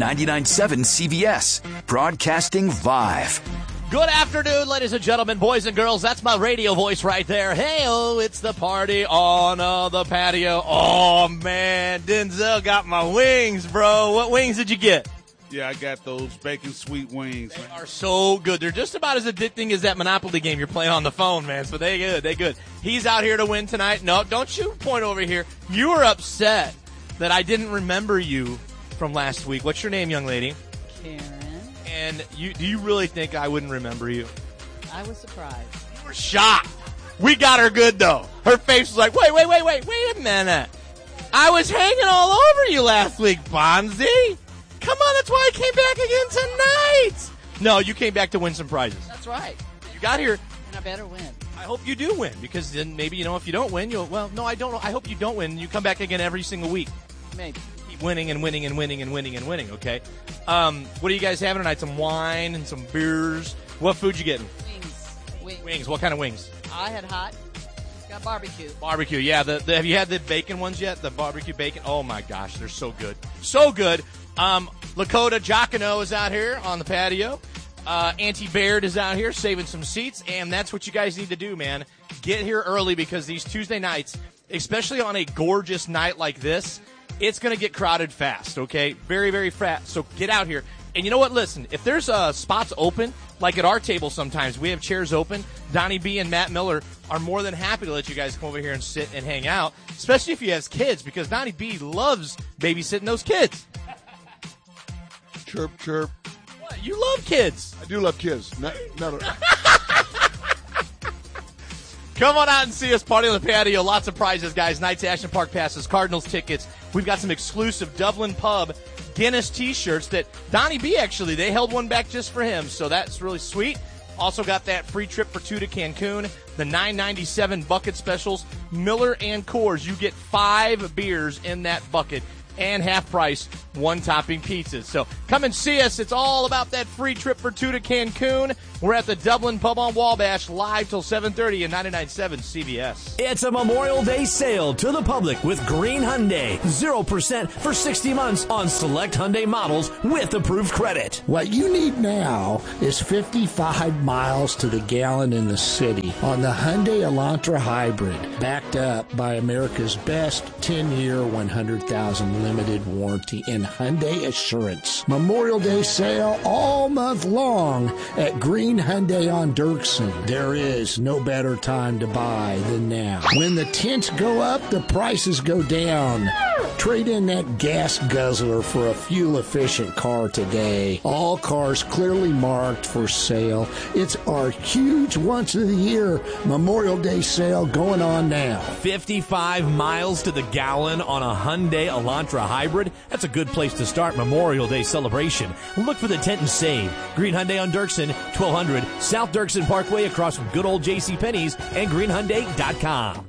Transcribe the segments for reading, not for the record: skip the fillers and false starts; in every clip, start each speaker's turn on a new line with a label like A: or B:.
A: 99.7 CBS, broadcasting live.
B: Good afternoon, ladies and gentlemen, boys and girls. That's my radio voice right there. Hey-oh, it's the party on the patio. Oh, man, Denzel got my wings, bro. What wings did you get?
C: Yeah, I got those bacon sweet wings.
B: They are so good. They're just about as addicting as that Monopoly game you're playing on the phone, man. So they good. They good. He's out here to win tonight. No, don't you point over here. You were upset that I didn't remember you from last week. What's your name, young lady?
D: Karen.
B: And do you really think I wouldn't remember you?
D: I was surprised.
B: You were shocked. We got her good, though. Her face was like, wait a minute. I was hanging all over you last week, Bonzi. Come on, that's why I came back again tonight. No, you came back to win some prizes.
D: That's right.
B: You got here.
D: And I better win.
B: I hope you do win, because then maybe, if you don't win, no, I don't know. I hope you don't win. You come back again every single week.
D: Maybe.
B: Keep winning and winning and winning and winning and winning, okay? What are you guys having tonight? Some wine and some beers. What food you getting?
D: Wings.
B: What kind of wings?
D: I had hot. Got barbecue.
B: Barbecue, yeah. Have you had the bacon ones yet? The barbecue bacon? Oh, my gosh, they're so good. So good. Lakota Jacano is out here on the patio. Auntie Baird is out here saving some seats, and that's what you guys need to do, man. Get here early, because these Tuesday nights, especially on a gorgeous night like this, it's going to get crowded fast, okay? Very, very fast. So get out here. And you know what? Listen, if there's spots open, like at our table sometimes, we have chairs open. Donnie B and Matt Miller are more than happy to let you guys come over here and sit and hang out, especially if you have kids, because Donnie B loves babysitting those kids.
E: Chirp, chirp.
B: What? You love kids.
E: I do love kids. No.
B: Come on out and see us party on the patio. Lots of prizes, guys. Knights to Ashton Park passes, Cardinals tickets. We've got some exclusive Dublin Pub Guinness T-shirts that Donnie B, actually, they held one back just for him, so that's really sweet. Also got that free trip for two to Cancun, the $9.97 bucket specials, Miller and Coors. You get 5 beers in that bucket, and half price, one-topping pizzas. So come and see us. It's all about that free trip for two to Cancun. We're at the Dublin Pub on Wabash, live till 7:30 and 99.7 CBS.
F: It's a Memorial Day sale to the public with Green Hyundai. 0% for 60 months on select Hyundai models with approved credit.
G: What you need now is 55 miles to the gallon in the city on the Hyundai Elantra Hybrid, backed up by America's best 10-year, 100,000 limited warranty and Hyundai Assurance. Memorial Day sale all month long at Green Hyundai on Dirksen. There is no better time to buy than now. When the tints go up, the prices go down. Trade in that gas guzzler for a fuel-efficient car today. All cars clearly marked for sale. It's our huge once-of-the-year Memorial Day sale going on now.
F: 55 miles to the gallon on a Hyundai Elantra Hybrid? That's a good place to start Memorial Day celebration. Look for the tent and save. Green Hyundai on Dirksen, 1200 South Dirksen Parkway, across from good old JCPenney's, and greenhyundai.com.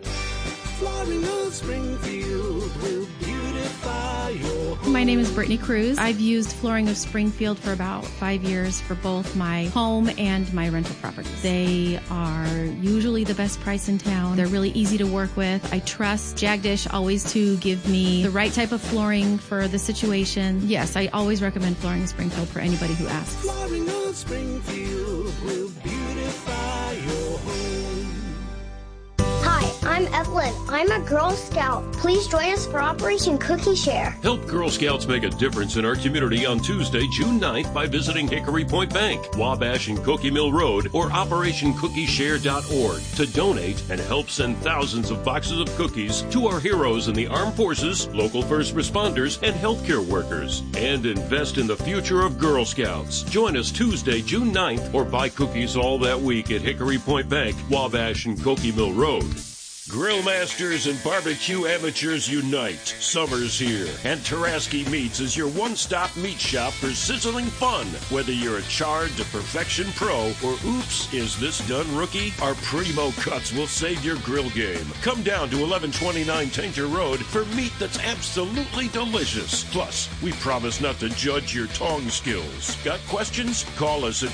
H: My name is Brittany Cruz. I've used Flooring of Springfield for about 5 years for both my home and my rental properties. They are usually the best price in town. They're really easy to work with. I trust Jagdish always to give me the right type of flooring for the situation. Yes, I always recommend Flooring of Springfield for anybody who asks.
I: Flooring of Springfield will beautify your home.
J: Hi, I'm Evelyn. I'm a Girl Scout. Please join us for Operation Cookie Share.
K: Help Girl Scouts make a difference in our community on Tuesday, June 9th by visiting Hickory Point Bank, Wabash and Cookie Mill Road, or OperationCookieShare.org to donate and help send thousands of boxes of cookies to our heroes in the armed forces, local first responders, and healthcare workers. And invest in the future of Girl Scouts. Join us Tuesday, June 9th, or buy cookies all that week at Hickory Point Bank, Wabash and Cookie Mill Road. Grill masters and barbecue amateurs unite. Summer's here, and Taraski Meats is your one-stop meat shop for sizzling fun. Whether you're a charred to perfection pro or oops, is this done rookie? Our primo cuts will save your grill game. Come down to 1129 Tainter Road for meat that's absolutely delicious. Plus, we promise not to judge your tong skills. Got questions? Call us at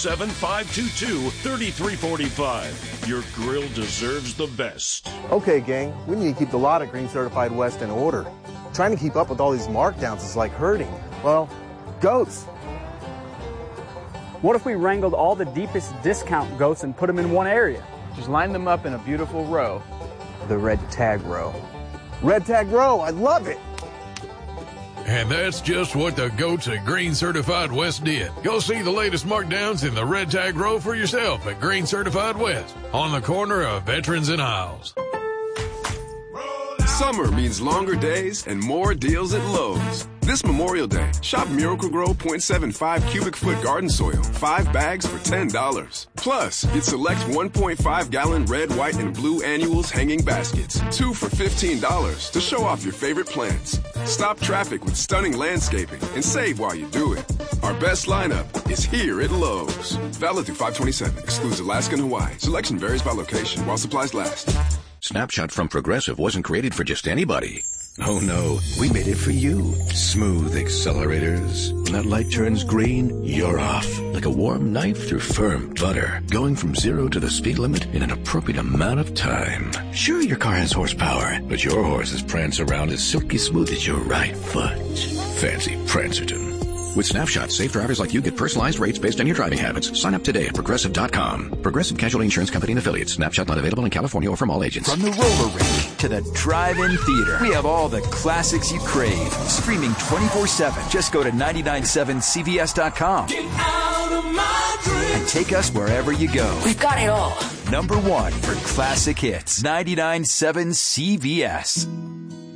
K: 217-522-3345. Your grill deserves the best.
L: Okay, gang, we need to keep the lot at Green Certified West in order. Trying to keep up with all these markdowns is like herding, well, goats.
M: What if we wrangled all the deepest discount goats and put them in one area? Just line them up in a beautiful row. The red tag row.
L: Red tag row, I love it.
N: And that's just what the goats at Green Certified West did. Go see the latest markdowns in the red tag row for yourself at Green Certified West on the corner of Veterans and Isles.
O: Summer means longer days and more deals at Lowe's. This Memorial Day, shop Miracle-Gro 0.75 cubic foot garden soil, 5 bags for $10. Plus, get select 1.5 gallon red, white, and blue annuals hanging baskets, 2 for $15 to show off your favorite plants. Stop traffic with stunning landscaping and save while you do it. Our best lineup is here at Lowe's. Valid through 5/27, excludes Alaska and Hawaii. Selection varies by location while supplies last.
P: Snapshot from Progressive wasn't created for just anybody. Oh no, we made it for you. Smooth accelerators. When that light turns green, you're off. Like a warm knife through firm butter. Going from 0 to the speed limit in an appropriate amount of time. Sure, your car has horsepower, but your horses prance around as silky smooth as your right foot. Fancy Prancerton. With Snapshot, safe drivers like you get personalized rates based on your driving habits. Sign up today at Progressive.com. Progressive Casualty Insurance Company and Affiliates. Snapshot not available in California or from all agents.
A: From the roller rink to the drive-in theater, we have all the classics you crave. Streaming 24/7. Just go to 997cbs.com.
I: Get out of my dreams.
A: And take us wherever you go.
I: We've got it all.
A: Number 1 for classic hits. 997 CBS.